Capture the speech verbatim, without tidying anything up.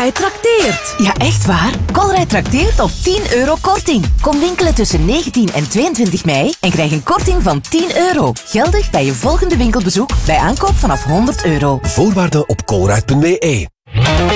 Colruyt trakteert. Ja, echt waar? Colruyt trakteert op tien euro korting. Kom winkelen tussen negentien en tweeëntwintig mei en krijg een korting van tien euro. Geldig bij je volgende winkelbezoek bij aankoop vanaf honderd euro. Voorwaarden op colruyt punt be.